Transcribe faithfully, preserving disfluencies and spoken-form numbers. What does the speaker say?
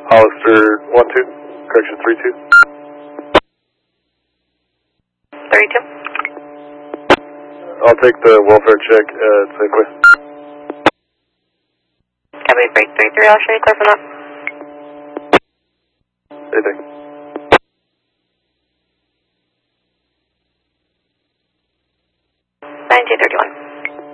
Hollister one two, correction three two. three two. I'll take the welfare check at Safeway. Copy, break three three, I'll show you clear from that. Anything.